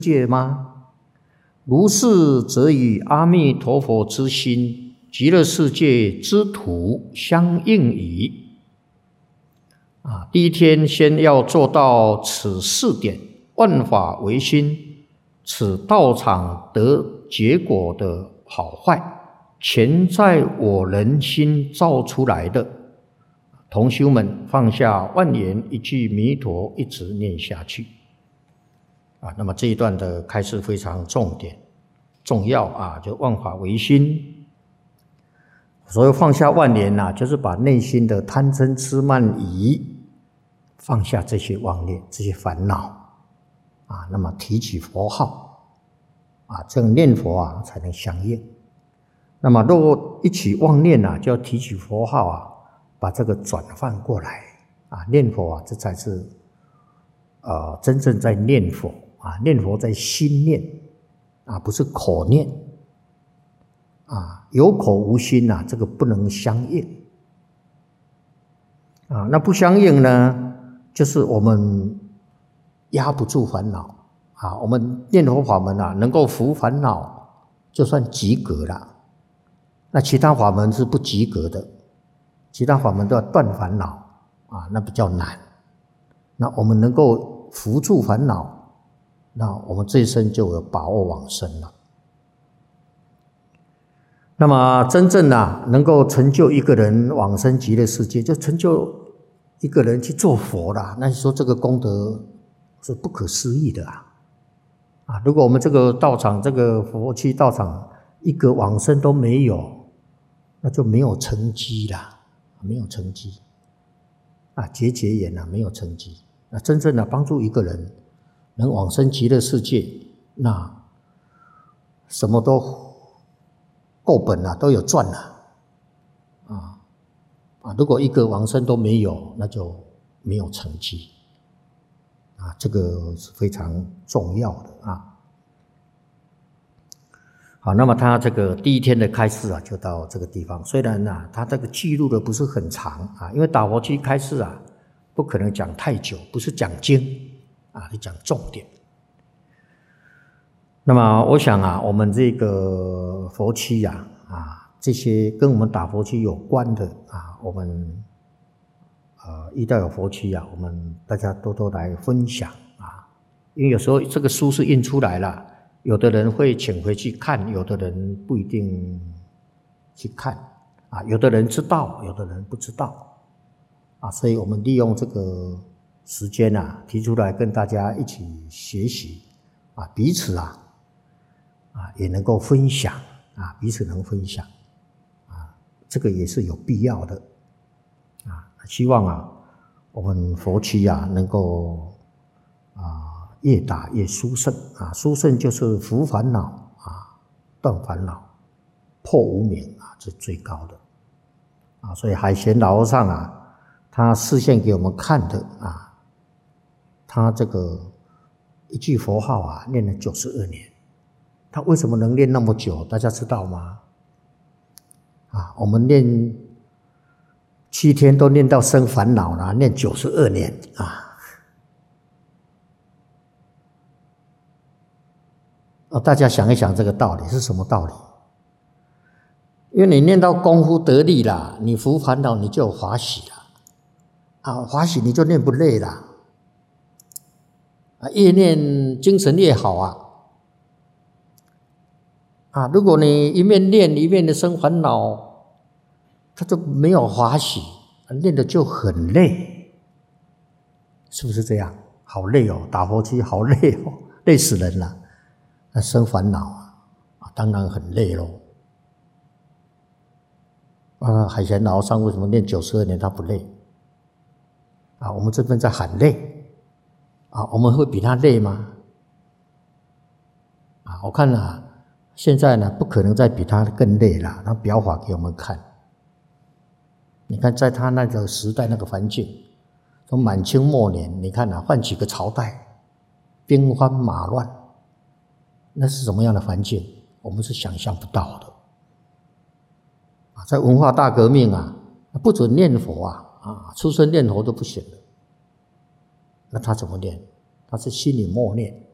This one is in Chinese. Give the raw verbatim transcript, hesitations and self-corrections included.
界吗？如是，则与阿弥陀佛之心、极乐世界之土相应矣。啊，第一天先要做到此四点，万法唯心，此道场得结果的好坏，全在我人心造出来的。同修们放下万言，一句弥陀，一直念下去。啊，那么这一段的开示非常重点、重要啊，就万法唯心。所谓放下万念呐、啊，就是把内心的贪嗔痴慢疑放下，这些妄念、这些烦恼啊，那么提起佛号啊，这样念佛啊才能相应。那么如果一起妄念啊，就要提起佛号啊，把这个转换过来啊，念佛啊，这才是呃真正在念佛。啊，念佛在心念啊，不是口念啊，有口无心呐、啊，这个不能相应啊。那不相应呢，就是我们压不住烦恼啊。我们念佛法门啊，能够伏烦恼，就算及格了。那其他法门是不及格的，其他法门都要断烦恼啊，那比较难。那我们能够伏住烦恼，那我们这一生就有把握往生了。那么真正啊，能够成就一个人往生极乐世界，就成就一个人去做佛了。那你说这个功德是不可思议的啊！啊，如果我们这个道场、这个佛区道场一个往生都没有，那就没有成绩啦，没有成绩啊，结结缘啊，没有成绩。那真正的帮助一个人能往生极乐世界，那什么都够本了，都有赚了啊啊！如果一个往生都没有，那就没有成绩啊，这个是非常重要的啊。好，那么他这个第一天的开示啊，就到这个地方。虽然啊，他这个记录的不是很长啊，因为打佛区开示啊，不可能讲太久，不是讲经啊，是讲重点。那么我想啊，我们这个佛区啊，啊，这些跟我们打佛区有关的啊，我们呃遇到有佛区啊，我们大家多多来分享啊，因为有时候这个书是印出来了。有的人会请回去看，有的人不一定去看啊，有的人知道，有的人不知道啊，所以我们利用这个时间啊，提出来跟大家一起学习啊，彼此啊啊也能够分享啊，彼此能分享啊，这个也是有必要的啊。希望啊，我们佛区啊能够啊。越打越殊胜啊！殊胜就是伏烦恼啊，断烦恼，破无明啊，这是最高的啊！所以海贤老和尚啊，他示现给我们看的啊，他这个一句佛号啊，念了九十二年，他为什么能念那么久？大家知道吗？啊，我们念七天都念到生烦恼了，念九十二年啊！哦，大家想一想这个道理是什么道理？因为你念到功夫得力了，你伏烦恼你就有欢喜了啊，欢喜你就念不累了啊，越念精神越好啊啊！如果你一面念一面的生烦恼，他就没有欢喜，念的就很累，是不是这样？好累哦，打佛七好累哦，累死人了。那生烦恼啊，当然很累咯。啊，海贤老和尚为什么念九十二年他不累？啊，我们这边在喊累，啊，我们会比他累吗？啊，我看啊，现在呢不可能再比他更累了。他表法给我们看，你看在他那个时代那个环境，从满清末年，你看啊，换几个朝代，兵荒马乱。那是什么样的环境？我们是想象不到的啊！在文化大革命啊，不准念佛啊，啊，出生念佛都不行了。那他怎么念？他是心里默念